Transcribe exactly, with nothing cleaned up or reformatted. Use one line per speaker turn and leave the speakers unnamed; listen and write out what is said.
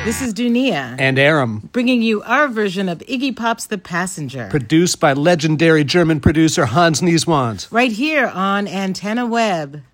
This is Dunia.
And Aram.
Bringing you our version of Iggy Pop's The Passenger.
Produced by legendary German producer Hans Nieswand.
Right here on Antenna Web.